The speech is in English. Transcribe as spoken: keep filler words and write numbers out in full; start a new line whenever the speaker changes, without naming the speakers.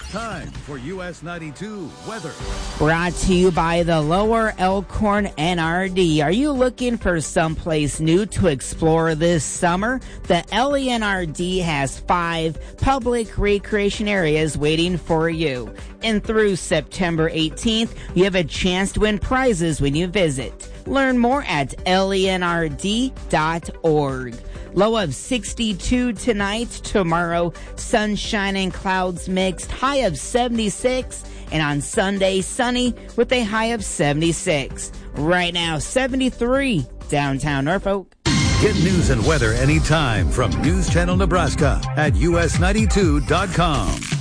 Time for U S ninety-two weather.
Brought to you by the Lower Elkhorn N R D. Are you looking for someplace new to explore this summer? The L E N R D has five public recreation areas waiting for you. And through September eighteenth, you have a chance to win prizes when you visit. Learn more at L E N R D dot org. Low of sixty-two tonight. Tomorrow, sunshine and clouds mixed. High of seventy-six. And on Sunday, sunny with a high of seventy-six. Right now, seventy-three downtown Norfolk.
Get news and weather anytime from News Channel Nebraska at U S ninety-two dot com.